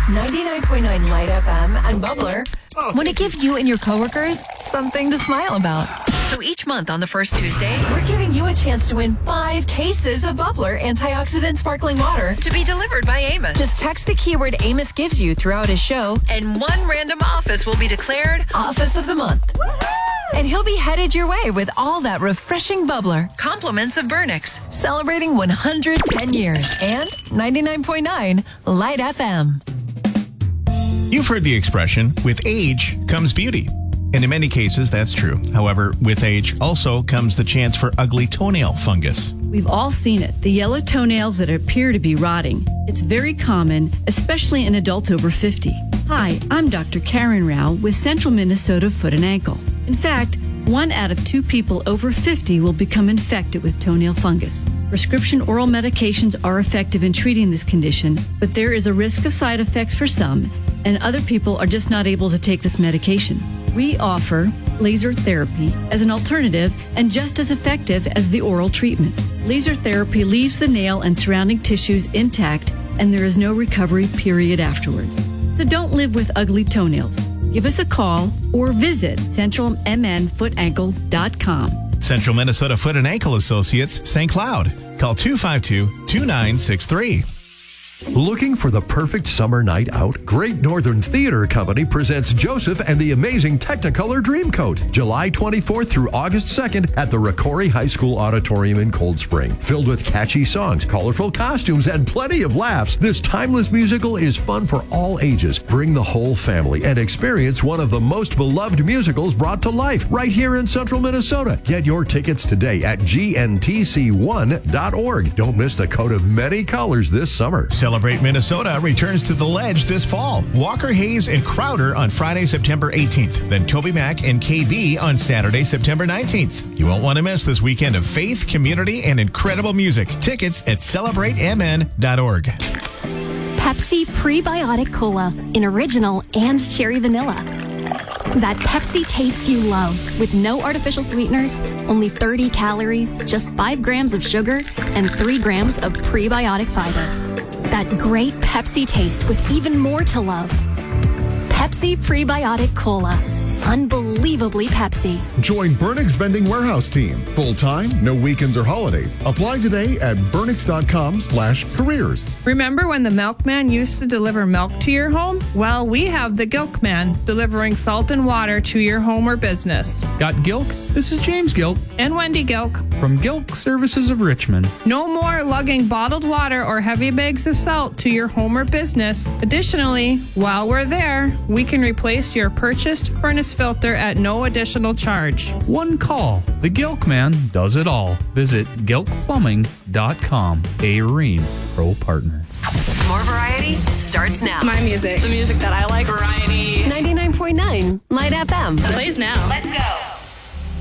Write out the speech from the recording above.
99.9 Light FM and Bubbler want to give you and your coworkers something to smile about. So each month on the first Tuesday, we're giving you a chance to win 5 cases of Bubbler antioxidant sparkling water to be delivered by Amos. Just text the keyword Amos gives you throughout his show, and one random office will be declared Office of the Month. And he'll be headed your way with all that refreshing bubbler. Compliments of Burnix, celebrating 110 years and 99.9 Light FM. You've heard the expression, with age comes beauty. And in many cases, that's true. However, with age also comes the chance for ugly toenail fungus. We've all seen it, the yellow toenails that appear to be rotting. It's very common, especially in adults over 50. Hi, I'm Dr. Karen Rao with Central Minnesota Foot and Ankle. In fact, 1 out of 2 people over 50 will become infected with toenail fungus. Prescription oral medications are effective in treating this condition, but there is a risk of side effects for some, and other people are just not able to take this medication. We offer laser therapy as an alternative and just as effective as the oral treatment. Laser therapy leaves the nail and surrounding tissues intact, and there is no recovery period afterwards. So don't live with ugly toenails. Give us a call or visit centralmnfootankle.com. Central Minnesota Foot and Ankle Associates, St. Cloud. Call 252-2963. Looking for the perfect summer night out? Great Northern Theater Company presents Joseph and the Amazing Technicolor Dreamcoat, July 24th through August 2nd at the Ricori High School Auditorium in Cold Spring. Filled with catchy songs, colorful costumes, and plenty of laughs, this timeless musical is fun for all ages. Bring the whole family and experience one of the most beloved musicals brought to life right here in Central Minnesota. Get your tickets today at gntc1.org. Don't miss the coat of many colors this summer. Celebrate Minnesota returns to the Ledge this fall. Walker Hayes and Crowder on Friday, September 18th. Then Toby Mac and KB on Saturday, September 19th. You won't want to miss this weekend of faith, community, and incredible music. Tickets at celebratemn.org. Pepsi Prebiotic Cola in original and cherry vanilla. That Pepsi taste you love with no artificial sweeteners, only 30 calories, just 5 grams of sugar, and 3 grams of prebiotic fiber. That great Pepsi taste with even more to love. Pepsi Prebiotic Cola. Unbelievably Pepsi. Join Burnix Vending Warehouse Team. Full-time, no weekends or holidays. Apply today at burnix.com/careers. Remember when the milkman used to deliver milk to your home? Well, we have the Gilkman, delivering salt and water to your home or business. Got Gilk? This is James Gilk. And Wendy Gilk. From Gilk Services of Richmond. No more lugging bottled water or heavy bags of salt to your home or business. Additionally, while we're there, we can replace your purchased furnace filter at no additional charge. One call. The Gilk Man does it all. Visit gilkplumbing.com, a Rheem Pro partner. More variety starts now. My music. The music that I like. Variety. 99.9 Light FM. Plays now. Let's go.